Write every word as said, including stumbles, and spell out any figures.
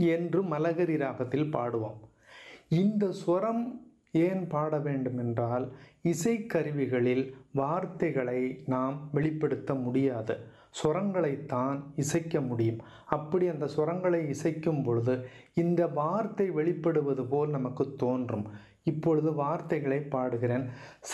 என்று மலகரி ராகத்தில் பாடுவோம். இந்த ஸ்வரம் ஏன் பாட வேண்டும் என்றால், இசைக்கருவிகளில் வார்த்தைகளை நாம் வெளிப்படுத்த முடியாது. சுரங்களைத்தான் இசைக்க முடியும். அப்படி அந்த சுரங்களை இசைக்கும் பொழுது இந்த வார்த்தை வெளிப்படுவது போல் நமக்கு தோன்றும். இப்பொழுது வார்த்தைகளை பாடுகிறேன்.